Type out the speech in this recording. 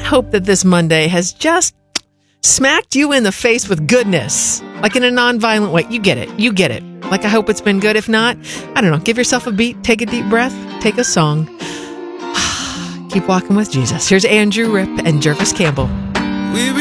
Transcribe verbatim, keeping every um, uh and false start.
hope that this Monday has just smacked you in the face with goodness, like in a non-violent way. You get it. You get it. Like, I hope it's been good. If not, I don't know. Give yourself a beat. Take a deep breath. Take a song. Keep walking with Jesus. Here's Andrew Ripp and Jervis Campbell.